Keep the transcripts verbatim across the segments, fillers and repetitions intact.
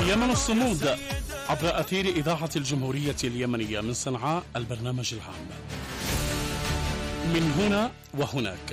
اليمن الصمود عبر أثير إذاعة الجمهورية اليمنية من صنعاء، البرنامج العام من هنا وهناك.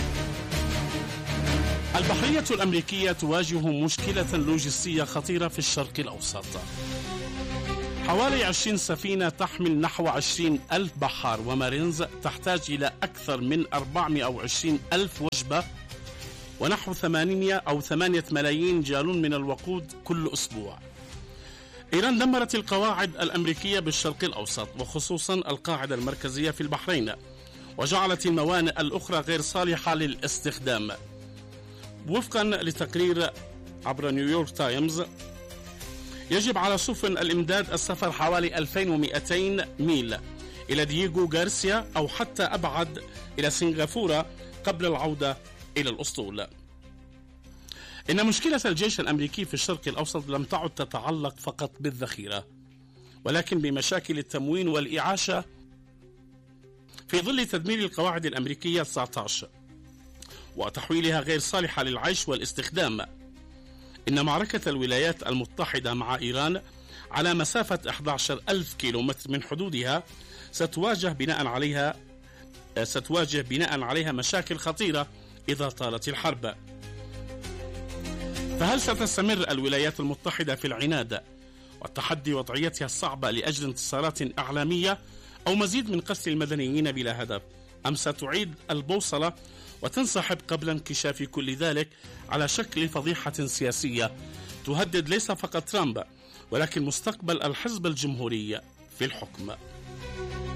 البحرية الأمريكية تواجه مشكلة لوجستية خطيرة في الشرق الأوسط. حوالي عشرين سفينة تحمل نحو عشرين ألف بحار ومارينز تحتاج إلى أكثر من أربعمائة وعشرين ألف وجبة ونحو ثمانية أو ثمانية ملايين جالون من الوقود كل أسبوع. إيران دمرت القواعد الأمريكية بالشرق الأوسط وخصوصا القاعدة المركزية في البحرين، وجعلت الموانئ الأخرى غير صالحة للاستخدام. وفقا لتقرير عبر نيويورك تايمز، يجب على سفن الإمداد السفر حوالي ألفين ومئتين ميل إلى دييغو غارسيا أو حتى أبعد إلى سنغافورة قبل العودة إلى الأسطول. إن مشكلة الجيش الأمريكي في الشرق الأوسط لم تعد تتعلق فقط بالذخيرة، ولكن بمشاكل التموين والإعاشة في ظل تدمير القواعد الأمريكية تسعة عشر وتحويلها غير صالحة للعيش والاستخدام. إن معركة الولايات المتحدة مع إيران على مسافة أحد عشر ألف كيلومتر من حدودها ستواجه بناء عليها ستواجه بناء عليها مشاكل خطيرة إذا طالت الحرب. فهل ستستمر الولايات المتحدة في العناد والتحدي وضعيتها الصعبة لأجل انتصارات إعلامية أو مزيد من قتل المدنيين بلا هدف، أم ستعيد البوصلة وتنسحب قبل انكشاف كل ذلك على شكل فضيحة سياسية تهدد ليس فقط ترامب ولكن مستقبل الحزب الجمهوري في الحكم؟